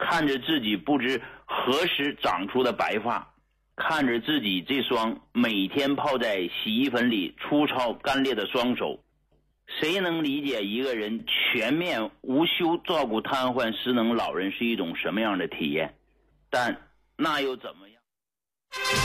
看着自己不知何时长出的白发，看着自己这双每天泡在洗衣粉里粗糙干裂的双手，谁能理解一个人全面无休照顾瘫痪失能老人是一种什么样的体验？但那又怎么样？